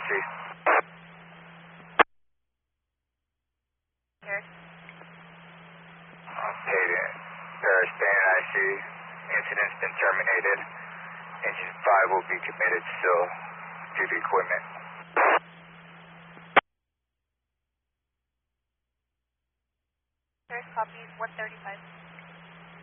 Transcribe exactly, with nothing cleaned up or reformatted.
C. Paris. Okay then. Paris, stay in I C U. Incident's been terminated. Engine five will be committed still to the equipment. Paris, copy one thirty-five.